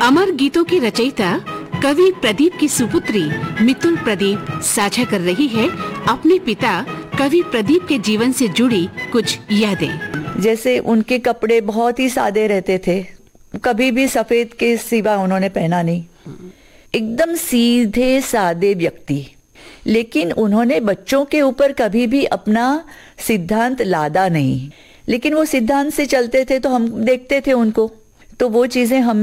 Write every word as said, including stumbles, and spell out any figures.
अमर गीतों की रचयिता कवि प्रदीप की सुपुत्री मितुल प्रदीप साझा कर रही है अपने पिता कवि प्रदीप के जीवन से जुड़ी कुछ यादें। जैसे उनके कपड़े बहुत ही सादे रहते थे, कभी भी सफेद के सिवा उन्होंने पहना नहीं, एकदम सीधे सादे व्यक्ति। लेकिन उन्होंने बच्चों के ऊपर कभी भी अपना सिद्धांत लादा नहीं, लेकिन वो सिद्धांत से चलते थे तो हम देखते थे उनको, तो वो चीजें हम